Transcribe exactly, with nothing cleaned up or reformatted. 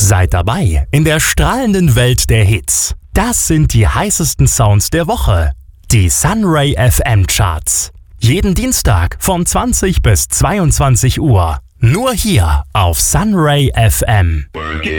Seid dabei in der strahlenden Welt der Hits. Das sind die heißesten Sounds der Woche. Die Sunray F M Charts. Jeden Dienstag von zwanzig bis zweiundzwanzig Uhr. Nur hier auf Sunray F M. Work it.